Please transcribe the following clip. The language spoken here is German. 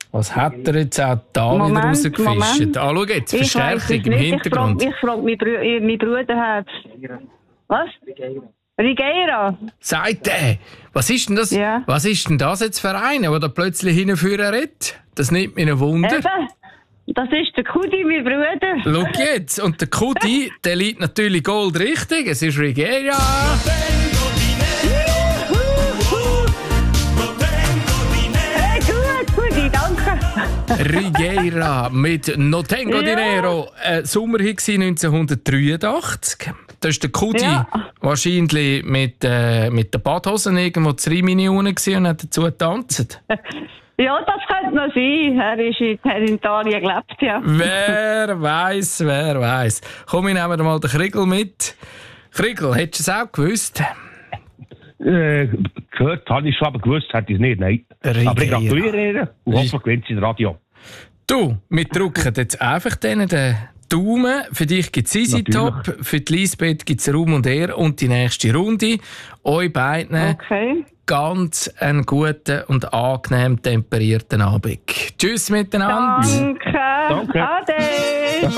Was hat er jetzt auch da wieder rausgefischt? Ah, schau jetzt, Verstärkung im Hintergrund. Ich frage mein Bruder hat. Was? Rigeira. Sagt er. Was ist denn das? Ja. Was ist denn das jetzt für einer, der da plötzlich hinführen redet? Das nimmt mich ein Wunder. Das ist der Kudi, mein Bruder. Schau jetzt. Und der Kudi, der liegt natürlich Gold richtig. Es ist Rigeira. Hey, gut, Kudi, danke. Rigeira mit No Tengo Dinero. Sommerhit 1983. Da war der Kudi wahrscheinlich mit den Badhosen irgendwo zu Rimini unten und hat dazu getanzt. Ja, das könnte noch sein. Er hat in Italien gelebt, ja. Wer weiß. Komm, ich nehme mal den Kriegel mit. Kriegel, hättest du es auch gewusst? Gehört habe ich schon, aber gewusst hätte ich es nicht, nein. Rigeira. Aber ich gratuliere ihr und hoffe, gewinnt sie in Radio. Du, wir drücken jetzt einfach den Daumen. Für dich gibt es Easy Top, für die Lisbeth gibt es Raum und Ehr und die nächste Runde. Euch beiden ganz einen guten und angenehm temperierten Abend. Tschüss miteinander. Danke. Ade.